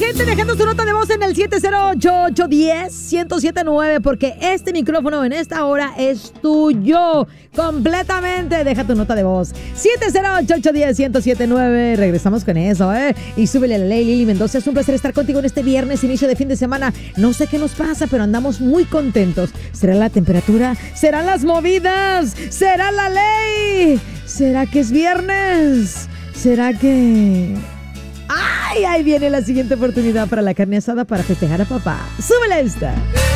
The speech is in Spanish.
gente dejando su nota de voz en el 708-810-1079, porque este micrófono en esta hora es tuyo completamente. Deja tu nota de voz. 708-810-1079. Regresamos con eso, Y súbele a la ley, Lili Mendoza. Es un placer estar contigo en este viernes, inicio de fin de semana. No sé qué nos pasa, pero andamos muy contentos. ¿Será la temperatura? ¿Serán las movidas? ¿Será la ley? ¿Será que es viernes? ¿Será que...? ¡Ay! Ahí viene la siguiente oportunidad para la carne asada para festejar a papá. ¡Súbele esta!